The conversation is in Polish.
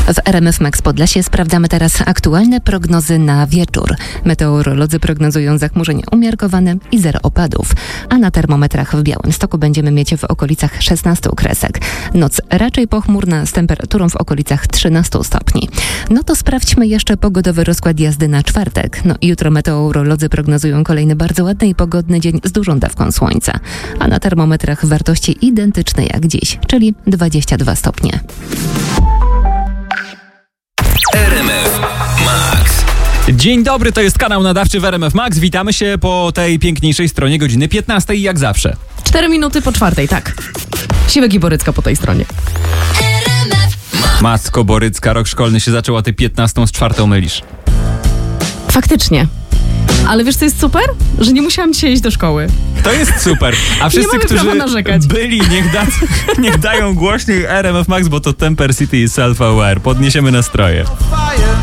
W RMF Max Podlasie sprawdzamy teraz aktualne prognozy na wieczór. Meteorolodzy prognozują zachmurzenie umiarkowane i 0 opadów. A na termometrach w Białymstoku będziemy mieć w okolicach 16 kresek. Noc raczej pochmurna z temperaturą w okolicach 13 stopni. No to sprawdźmy jeszcze pogodowy rozkład jazdy na czwartek. Jutro meteorolodzy prognozują kolejny bardzo ładny i pogodny dzień z dużą dawką słońca. A na termometrach wartości identyczne jak dziś, czyli 22 stopnie. RMF Max. Dzień dobry, to jest kanał nadawczy w RMF Max. Witamy się po tej piękniejszej stronie godziny 15 jak zawsze. 4 minuty po 4, tak. Siwek i Borycka po tej stronie. Matko Borycka, rok szkolny się zaczął, a ty 15 z 4 mylisz. Faktycznie. Ale wiesz, co jest super? Że nie musiałam dzisiaj iść do szkoły. To jest super. A wszyscy, którzy byli, niech dają głośniej RMF Max, bo to Temper City i Self-Aware. Podniesiemy nastroje.